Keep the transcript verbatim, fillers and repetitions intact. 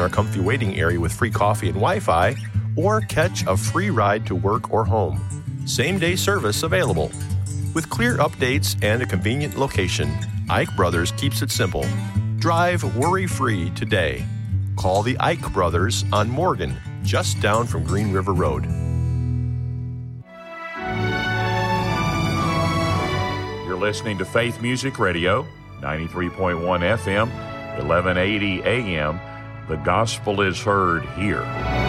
our comfy waiting area with free coffee and Wi-Fi, or catch a free ride to work or home. Same-day service available. With clear updates and a convenient location, Ike Brothers keeps it simple. Drive worry-free today. Call the Ike Brothers on Morgan, just down from Green River Road. You're listening to Faith Music Radio, ninety-three point one F M, eleven eighty A M. The gospel is heard here.